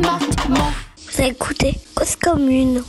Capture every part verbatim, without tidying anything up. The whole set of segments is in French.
Vous écoutez Cause Commune.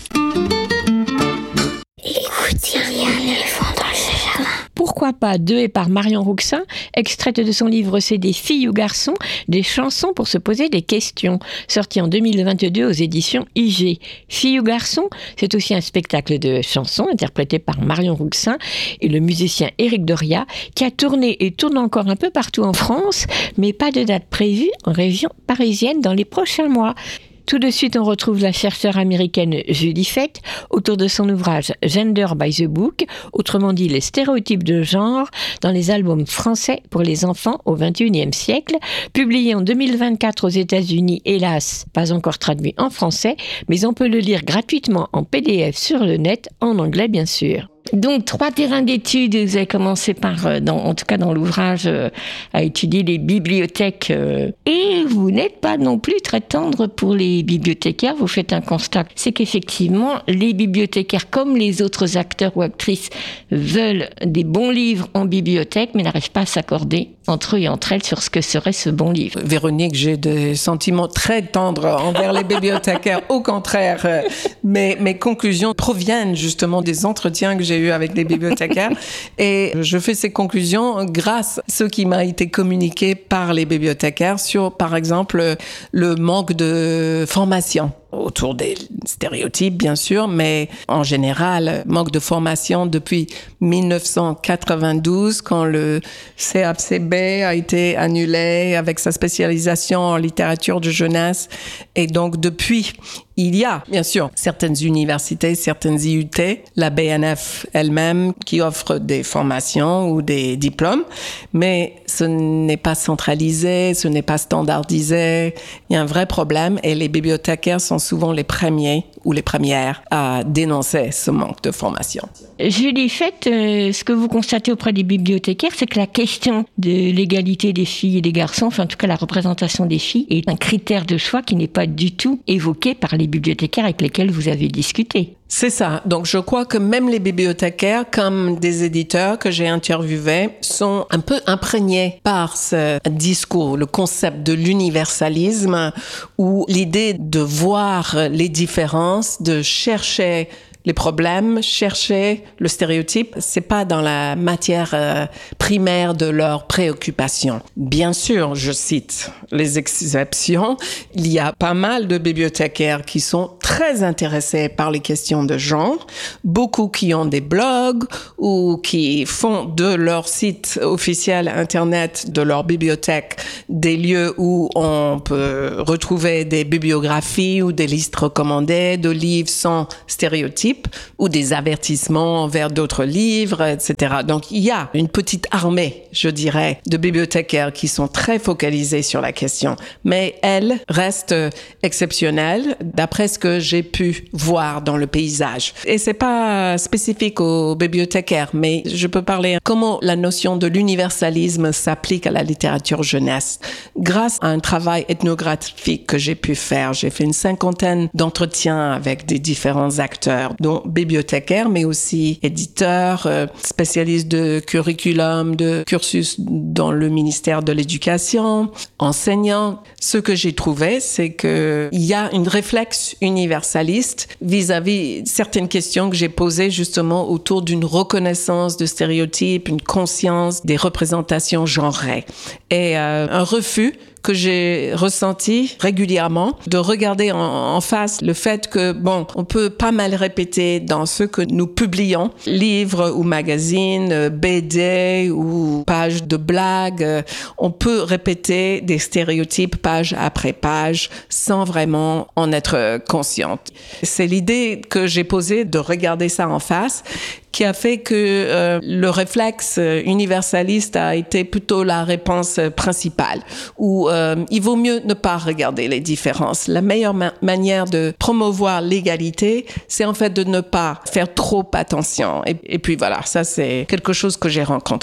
Écoute, il y a un éléphant dans le jardin. Pourquoi pas deux et par Marion Rouxin, extraite de son livre C D Filles ou garçons, des chansons pour se poser des questions, sorti en deux mille vingt-deux aux éditions I G. Filles ou garçons, c'est aussi un spectacle de chansons interprété par Marion Rouxin et le musicien Éric Doria, qui a tourné et tourne encore un peu partout en France, mais pas de date prévue en région parisienne dans les prochains mois. Tout de suite, on retrouve la chercheure américaine Julie Fett autour de son ouvrage Gender by the Book, autrement dit les stéréotypes de genre dans les albums français pour les enfants au vingt et unième siècle, publié en deux mille vingt-quatre aux États-Unis, hélas, pas encore traduit en français, mais on peut le lire gratuitement en P D F sur le net, en anglais bien sûr. Donc, trois terrains d'études. Vous avez commencé par, dans, en tout cas dans l'ouvrage, euh, à étudier les bibliothèques. Euh, et vous n'êtes pas non plus très tendre pour les bibliothécaires. Vous faites un constat. C'est qu'effectivement, les bibliothécaires, comme les autres acteurs ou actrices, veulent des bons livres en bibliothèque, mais n'arrivent pas à s'accorder entre eux et entre elles sur ce que serait ce bon livre. Véronique, j'ai des sentiments très tendres envers les bibliothécaires. Au contraire, mes, mes conclusions proviennent justement des entretiens que j'ai eu avec les bibliothécaires et je fais ces conclusions grâce à ce qui m'a été communiqué par les bibliothécaires sur, par exemple, le manque de formation autour des stéréotypes, bien sûr, mais en général, manque de formation depuis dix-neuf cent quatre-vingt-douze, quand le C A C B a été annulé avec sa spécialisation en littérature de jeunesse. Et donc, depuis, il y a, bien sûr, certaines universités, certaines I U T, la B N F elle-même, qui offre des formations ou des diplômes, mais ce n'est pas centralisé, ce n'est pas standardisé. Il y a un vrai problème et les bibliothécaires sont souvent les premiers ou les premières à dénoncer ce manque de formation. Julie Fett, euh, ce que vous constatez auprès des bibliothécaires, c'est que la question de l'égalité des filles et des garçons, enfin en tout cas la représentation des filles, est un critère de choix qui n'est pas du tout évoqué par les bibliothécaires avec lesquels vous avez discuté. C'est ça. Donc, je crois que même les bibliothécaires, comme des éditeurs que j'ai interviewés, sont un peu imprégnés par ce discours, le concept de l'universalisme ou l'idée de voir les différences, de chercher les problèmes, chercher le stéréotype, c'est pas dans la matière euh, primaire de leurs préoccupations. Bien sûr, je cite les exceptions, il y a pas mal de bibliothécaires qui sont très intéressés par les questions de genre, beaucoup qui ont des blogs ou qui font de leur site officiel internet de leur bibliothèque des lieux où on peut retrouver des bibliographies ou des listes recommandées de livres sans stéréotypes ou des avertissements vers d'autres livres, et cetera. Donc, il y a une petite armée, je dirais, de bibliothécaires qui sont très focalisés sur la question. Mais elle reste exceptionnelle d'après ce que j'ai pu voir dans le paysage. Et c'est pas spécifique aux bibliothécaires, mais je peux parler comment la notion de l'universalisme s'applique à la littérature jeunesse. Grâce à un travail ethnographique que j'ai pu faire, j'ai fait une cinquantaine d'entretiens avec des différents acteurs, dont bibliothécaires, mais aussi éditeurs, euh, spécialistes de curriculum, de cursus dans le ministère de l'Éducation, enseignants. Ce que j'ai trouvé, c'est qu'il y a une réflexe universaliste vis-à-vis certaines questions que j'ai posées justement autour d'une reconnaissance de stéréotypes, une conscience des représentations genrées et euh, un refus que j'ai ressenti régulièrement, de regarder en, en face le fait que, bon, on peut pas mal répéter dans ce que nous publions, livres ou magazines, B D ou pages de blagues, on peut répéter des stéréotypes page après page sans vraiment en être consciente. C'est l'idée que j'ai posée de regarder ça en face qui a fait que euh, le réflexe universaliste a été plutôt la réponse principale, où euh, il vaut mieux ne pas regarder les différences. La meilleure ma- manière de promouvoir l'égalité, c'est en fait de ne pas faire trop attention. Et, et puis voilà, ça c'est quelque chose que j'ai rencontré.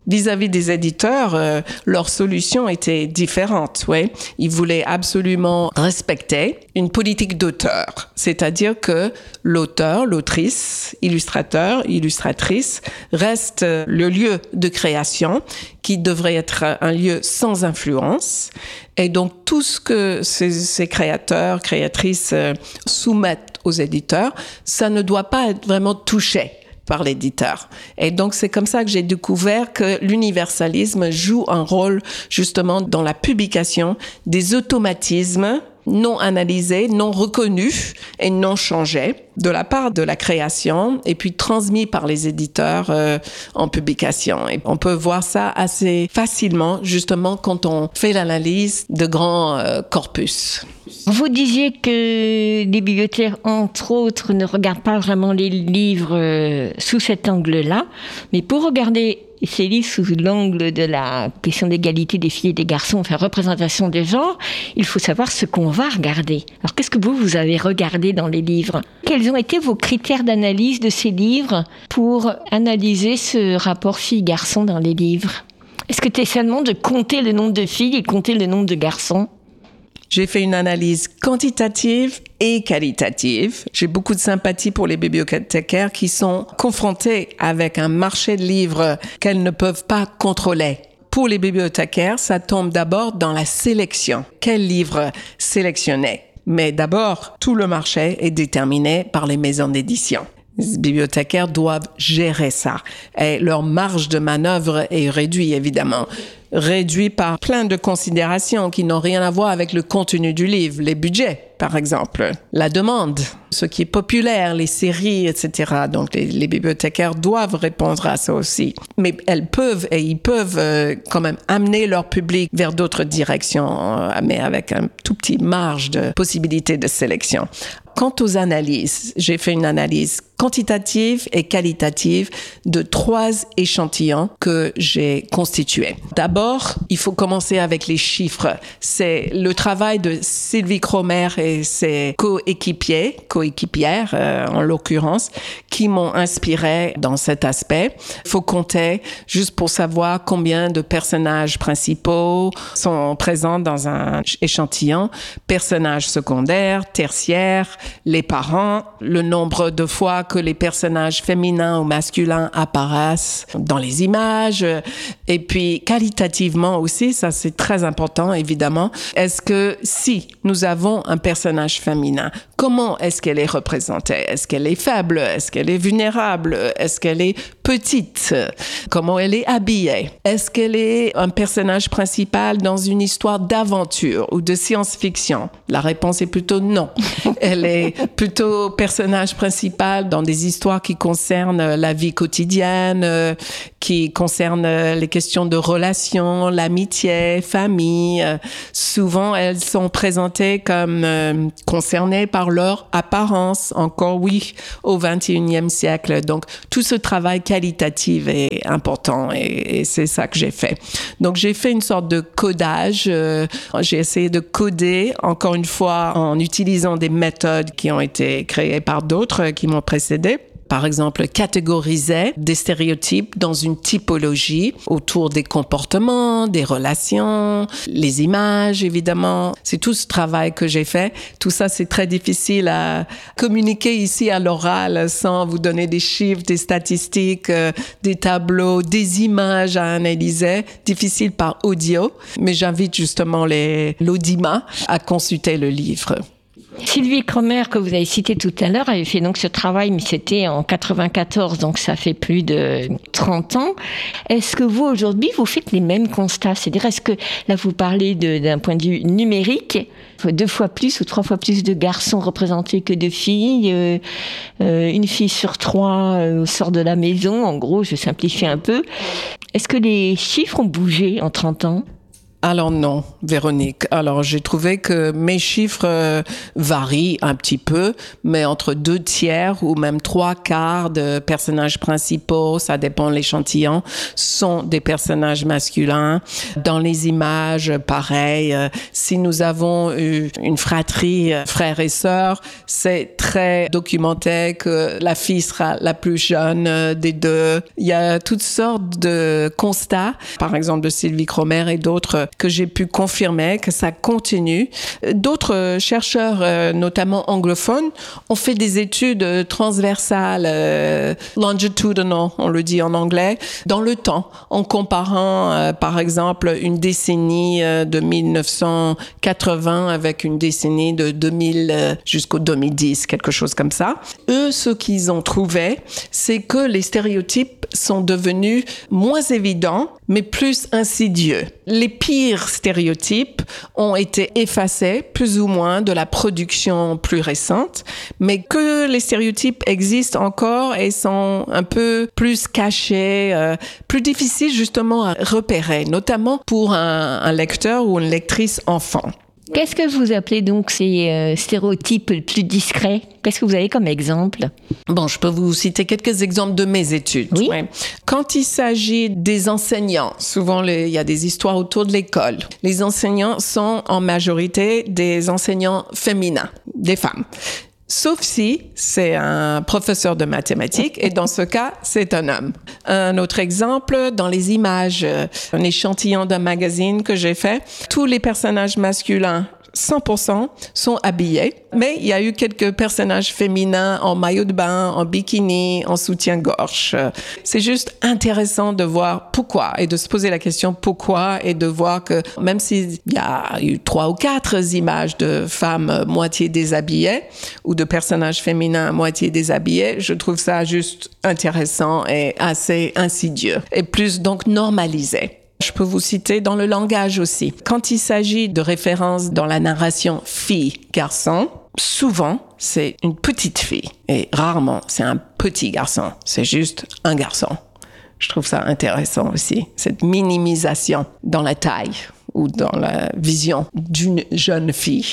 Vis-à-vis des éditeurs, euh, leur solution était différente. Ouais. Ils voulaient absolument respecter une politique d'auteur, c'est-à-dire que l'auteur, l'autrice, illustrateur, illustratrice reste le lieu de création qui devrait être un lieu sans influence. Et donc tout ce que ces, ces créateurs, créatrices euh, soumettent aux éditeurs, ça ne doit pas être vraiment touché par l'éditeur. Et donc, c'est comme ça que j'ai découvert que l'universalisme joue un rôle justement dans la publication des automatismes non analysés, non reconnus et non changés de la part de la création et puis transmis par les éditeurs euh, en publication. Et on peut voir ça assez facilement justement quand on fait l'analyse de grands euh, corpus. Vous disiez que les bibliothécaires, entre autres, ne regardent pas vraiment les livres euh, sous cet angle-là, mais pour regarder ces livres sous l'angle de la question d'égalité des filles et des garçons, enfin représentation des genres, il faut savoir ce qu'on va regarder. Alors qu'est-ce que vous, vous avez regardé dans les livres ? Quels ont été vos critères d'analyse de ces livres pour analyser ce rapport filles-garçons dans les livres ? Est-ce que c'est seulement de compter le nombre de filles et compter le nombre de garçons ? J'ai fait une analyse quantitative et qualitative. J'ai beaucoup de sympathie pour les bibliothécaires qui sont confrontés avec un marché de livres qu'elles ne peuvent pas contrôler. Pour les bibliothécaires, ça tombe d'abord dans la sélection. Quels livres sélectionner ? Mais d'abord, tout le marché est déterminé par les maisons d'édition. Les bibliothécaires doivent gérer ça. Et leur marge de manœuvre est réduite, évidemment. Réduit par plein de considérations qui n'ont rien à voir avec le contenu du livre, les budgets, par exemple, la demande, ce qui est populaire, les séries, et cetera. Donc, les, les bibliothécaires doivent répondre à ça aussi. Mais elles peuvent et ils peuvent euh, quand même amener leur public vers d'autres directions, euh, mais avec un tout petit marge de possibilité de sélection. Quant aux analyses, j'ai fait une analyse quantitative et qualitative de trois échantillons que j'ai constitués. D'abord, il faut commencer avec les chiffres. C'est le travail de Sylvie Cromer et ses coéquipiers, coéquipières euh, en l'occurrence, qui m'ont inspiré dans cet aspect. Il faut compter juste pour savoir combien de personnages principaux sont présents dans un échantillon, personnages secondaires, tertiaires, les parents, le nombre de fois que les personnages féminins ou masculins apparaissent dans les images, et puis qualitativement aussi, ça c'est très important évidemment. Est-ce que si nous avons un personnage féminin, comment est-ce qu'elle est représentée? Est-ce qu'elle est faible? Est-ce qu'elle est vulnérable? Est-ce qu'elle est petite? Comment elle est habillée? Est-ce qu'elle est un personnage principal dans une histoire d'aventure ou de science-fiction? La réponse est plutôt non. Elle est plutôt personnage principal dans des histoires qui concernent la vie quotidienne, qui concernent les questions de relations, l'amitié, famille. Souvent, elles sont présentées comme concernées par leur apparence, encore oui, au vingt et unième siècle. Donc, tout ce travail qualitatif est important et, et c'est ça que j'ai fait. Donc, j'ai fait une sorte de codage. Euh, j'ai essayé de coder, encore une fois, en utilisant des méthodes qui ont été créées par d'autres qui m'ont précédé. Par exemple, catégoriser des stéréotypes dans une typologie autour des comportements, des relations, les images, évidemment. C'est tout ce travail que j'ai fait. Tout ça, c'est très difficile à communiquer ici à l'oral sans vous donner des chiffres, des statistiques, euh, des tableaux, des images à analyser. Difficile par audio, mais j'invite justement les, l'audima à consulter le livre. Sylvie Cromer, que vous avez citée tout à l'heure, avait fait donc ce travail, mais c'était en quatre-vingt-quatorze, donc ça fait plus de trente ans. Est-ce que vous, aujourd'hui, vous faites les mêmes constats? C'est-à-dire, est-ce que, là, vous parlez de, d'un point de vue numérique, deux fois plus ou trois fois plus de garçons représentés que de filles, euh, euh, une fille sur trois euh, sort de la maison, en gros, je simplifie un peu. Est-ce que les chiffres ont bougé en trente ans? Alors non, Véronique. Alors j'ai trouvé que mes chiffres euh, varient un petit peu, mais entre deux tiers ou même trois quarts de personnages principaux, ça dépend de l'échantillon, sont des personnages masculins. Dans les images, pareil, euh, si nous avons eu une fratrie, euh, frères et sœurs, c'est très documenté que la fille sera la plus jeune euh, des deux. Il y a toutes sortes de constats, par exemple de Sylvie Cromer et d'autres, que j'ai pu confirmer que ça continue. D'autres chercheurs, euh, notamment anglophones, ont fait des études transversales, euh, longitudinal, on le dit en anglais, dans le temps, en comparant, euh, par exemple, une décennie euh, de mille neuf cent quatre-vingts avec une décennie de deux mille euh, jusqu'au deux mille dix, quelque chose comme ça. Eux, ce qu'ils ont trouvé, c'est que les stéréotypes sont devenus moins évidents, mais plus insidieux. Les pires stéréotypes ont été effacés, plus ou moins, de la production plus récente, mais que les stéréotypes existent encore et sont un peu plus cachés, euh, plus difficiles justement à repérer, notamment pour un, un lecteur ou une lectrice enfant. Qu'est-ce que vous appelez donc ces euh, stéréotypes les plus discrets ? Qu'est-ce que vous avez comme exemple ? Bon, je peux vous citer quelques exemples de mes études. Oui. Ouais. Quand il s'agit des enseignants, souvent les, il y a des histoires autour de l'école. Les enseignants sont en majorité des enseignants féminins, des femmes. Sauf si c'est un professeur de mathématiques et dans ce cas, c'est un homme. Un autre exemple, dans les images, un échantillon d'un magazine que j'ai fait, tous les personnages masculins, cent pour cent, sont habillés, mais il y a eu quelques personnages féminins en maillot de bain, en bikini, en soutien-gorge. C'est juste intéressant de voir pourquoi et de se poser la question pourquoi et de voir que même s'il y a eu trois ou quatre images de femmes moitié déshabillées ou de personnages féminins moitié déshabillés, je trouve ça juste intéressant et assez insidieux et plus donc normalisé. Je peux vous citer dans le langage aussi. Quand il s'agit de références dans la narration fille-garçon, souvent, c'est une petite fille. Et rarement, c'est un petit garçon. C'est juste un garçon. Je trouve ça intéressant aussi, cette minimisation dans la taille ou dans la vision d'une jeune fille.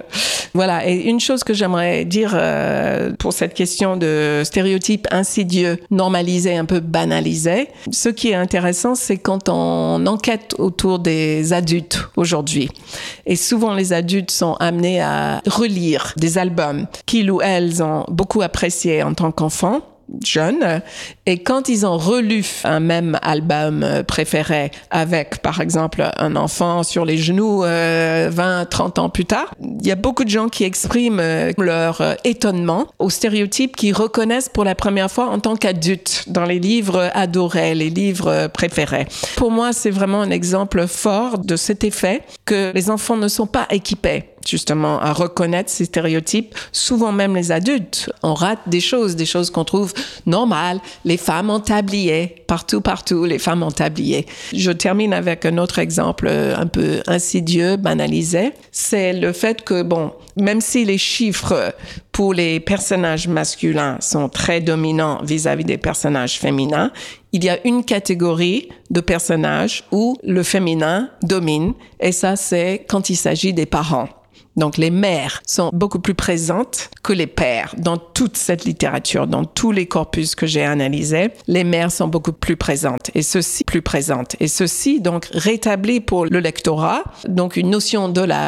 Voilà, et une chose que j'aimerais dire euh, pour cette question de stéréotypes insidieux, normalisés, un peu banalisés, ce qui est intéressant, c'est quand on enquête autour des adultes aujourd'hui. Et souvent, les adultes sont amenés à relire des albums qu'ils ou elles ont beaucoup appréciés en tant qu'enfants, jeunes, et quand ils ont relu un même album préféré avec, par exemple, un enfant sur les genoux euh, vingt, trente ans plus tard, il y a beaucoup de gens qui expriment leur étonnement aux stéréotypes qu'ils reconnaissent pour la première fois en tant qu'adultes dans les livres adorés, les livres préférés. Pour moi, c'est vraiment un exemple fort de cet effet que les enfants ne sont pas équipés justement à reconnaître ces stéréotypes. Souvent même les adultes, on rate des choses, des choses qu'on trouve normales. Les femmes en tablier, partout, partout, les femmes en tablier. Je termine avec un autre exemple un peu insidieux, banalisé. C'est le fait que, bon, même si les chiffres pour les personnages masculins sont très dominants vis-à-vis des personnages féminins, il y a une catégorie de personnages où le féminin domine, et ça, c'est quand il s'agit des parents. Donc, les mères sont beaucoup plus présentes que les pères dans toute cette littérature, dans tous les corpus que j'ai analysés. Les mères sont beaucoup plus présentes et ceci plus présentes. Et ceci, donc, rétablit pour le lectorat, donc, une notion de la